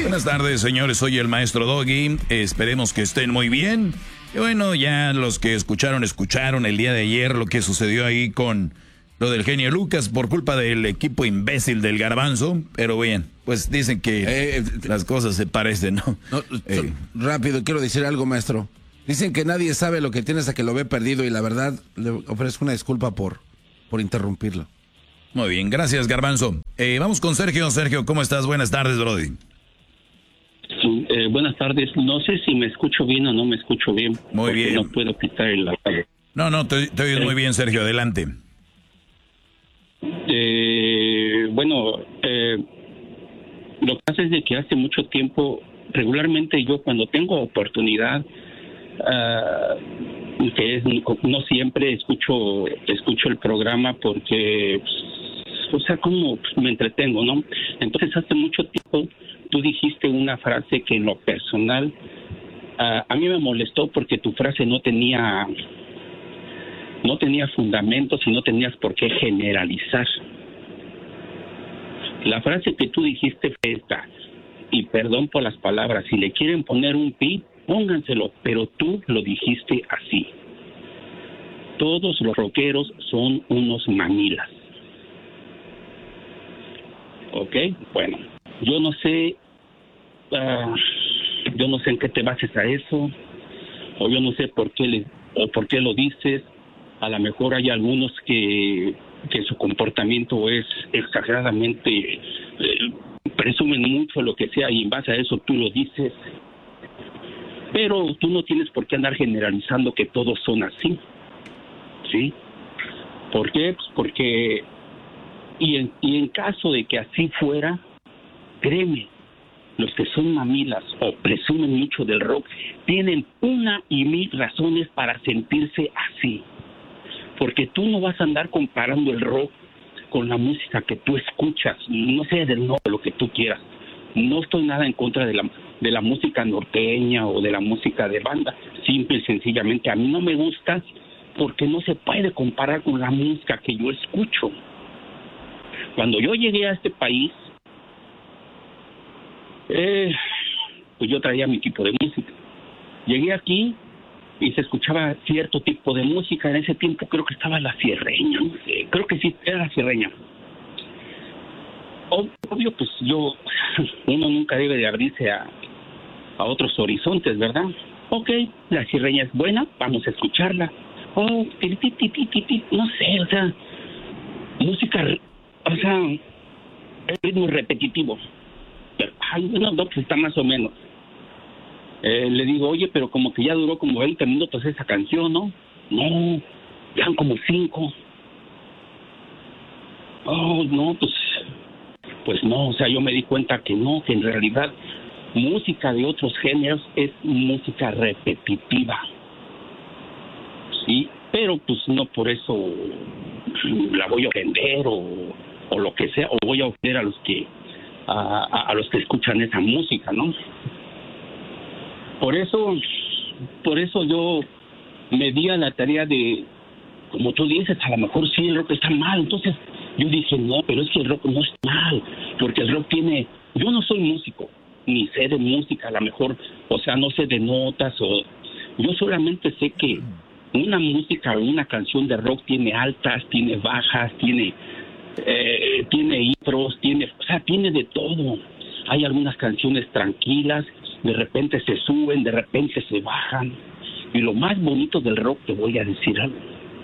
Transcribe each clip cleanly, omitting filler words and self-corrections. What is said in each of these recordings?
Buenas tardes, señores. Soy el maestro Doggy. Esperemos que estén muy bien. Y bueno, ya los que escucharon el día de ayer lo que sucedió ahí con lo del genio Lucas por culpa del equipo imbécil del Garbanzo. Pero bien, pues dicen que las cosas se parecen, ¿no? Rápido, quiero decir algo, maestro. Dicen que nadie sabe lo que tiene hasta que lo ve perdido y la verdad le ofrezco una disculpa por interrumpirlo. Muy bien, gracias, Garbanzo. Vamos con Sergio. Sergio, ¿cómo estás? Buenas tardes, brody. Buenas tardes. No sé si me escucho bien o no me escucho bien. Muy bien. No puedo quitar el radio. No, te oyes muy bien, Sergio. Adelante. Lo que pasa es de que hace mucho tiempo, regularmente yo cuando tengo oportunidad, que es, no siempre escucho el programa porque, o sea, como me entretengo, ¿no? Entonces hace mucho tiempo tú dijiste una frase que en lo personal a mí me molestó porque tu frase no tenía fundamentos y no tenías por qué generalizar. La frase que tú dijiste fue esta, y perdón por las palabras, si le quieren poner un pi, pónganselo, pero tú lo dijiste así. Todos los rockeros son unos mamilas. ¿Ok? Bueno, yo no sé en qué te bases a eso, o yo no sé por qué lo dices. A lo mejor hay algunos que su comportamiento es exageradamente, presumen mucho lo que sea y en base a eso tú lo dices. Pero tú no tienes por qué andar generalizando que todos son así, ¿sí? ¿Por qué? Pues porque, y en caso de que así fuera, créeme, los que son mamilas o presumen mucho del rock tienen una y mil razones para sentirse así. Porque tú no vas a andar comparando el rock con la música que tú escuchas, no sé, lo que tú quieras. No estoy nada en contra de la música norteña o de la música de banda. Simple y sencillamente a mí no me gusta porque no se puede comparar con la música que yo escucho. Cuando yo llegué a este país, pues yo traía mi tipo de música. Llegué aquí y se escuchaba cierto tipo de música. En ese tiempo creo que estaba la sierreña, no sé, creo que sí, era la sierreña. Obvio, pues uno nunca debe de abrirse a otros horizontes, ¿verdad? Ok, la sierreña es buena, vamos a escucharla. No sé, o sea, música, o sea, el ritmo repetitivo. Pero, pues está más o menos. Le digo, oye, pero como que ya duró como 20 minutos esa canción, ¿no? No, ya han como 5. No, pues no, o sea, yo me di cuenta que no, que en realidad música de otros géneros es música repetitiva. Sí, pero pues no por eso la voy a ofender o lo que sea, o voy a ofender a los que escuchan esa música, ¿no? Por eso yo me di a la tarea de, como tú dices, a lo mejor sí el rock está mal. Entonces yo dije, no, pero es que el rock no está mal, porque el rock yo no soy músico, ni sé de música, a lo mejor, o sea, no sé de notas, yo solamente sé que una música o una canción de rock tiene altas, tiene bajas, tiene intros, tiene de todo. Hay algunas canciones tranquilas, de repente se suben, de repente se bajan. Y lo más bonito del rock, te voy a decir algo.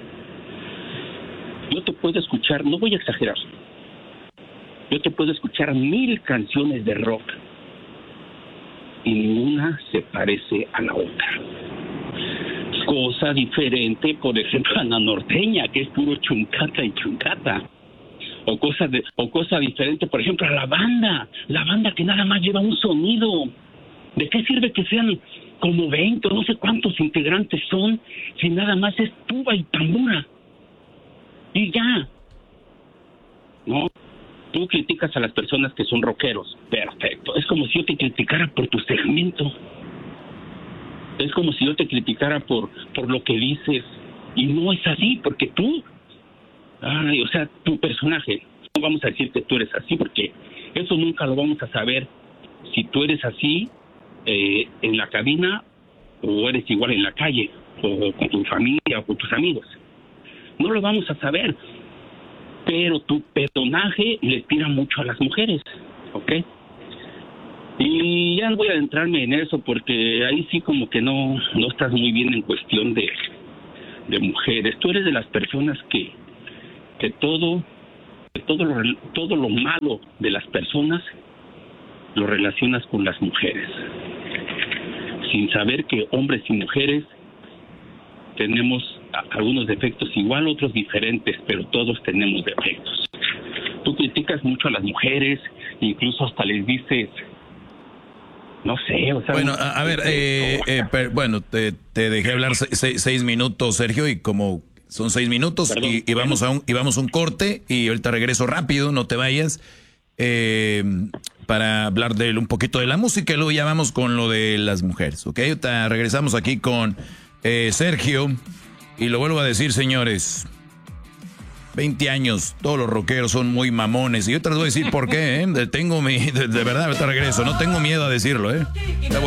Yo te puedo escuchar, no voy a exagerar, yo te puedo escuchar 1000 canciones de rock y ninguna se parece a la otra. Cosa diferente, por ejemplo, a la norteña, que es puro chuncata y chuncata. O cosa diferente, por ejemplo, a la banda que nada más lleva un sonido. ¿De qué sirve que sean como 20 o no sé cuántos integrantes son si nada más es tuba y tambora? Y ya. ¿No? Tú criticas a las personas que son rockeros. Perfecto. Es como si yo te criticara por tu segmento. Es como si yo te criticara por lo que dices. Y no es así, porque tú... o sea, tu personaje, no vamos a decir que tú eres así, porque eso nunca lo vamos a saber si tú eres así en la cabina o eres igual en la calle o con tu familia o con tus amigos. No lo vamos a saber, pero tu personaje le tira mucho a las mujeres, ¿ok? Y ya no voy a adentrarme en eso porque ahí sí como que no estás muy bien en cuestión de mujeres. Tú eres de las personas que todo lo malo de las personas lo relacionas con las mujeres, sin saber que hombres y mujeres tenemos algunos defectos igual, otros diferentes, pero todos tenemos defectos. Tú criticas mucho a las mujeres, incluso hasta les dices, no sé, o sea... Bueno, a ver, bueno, te dejé hablar 6 minutos, Sergio, y como son 6 minutos, perdón, y vamos a un corte, y ahorita regreso rápido, no te vayas, para hablar de un poquito de la música, y luego ya vamos con lo de las mujeres, ¿ok? Ahorita regresamos aquí con Sergio, y lo vuelvo a decir, señores, 20 años, todos los rockeros son muy mamones, y yo te les voy a decir por qué, de verdad, ahorita regreso, no tengo miedo a decirlo,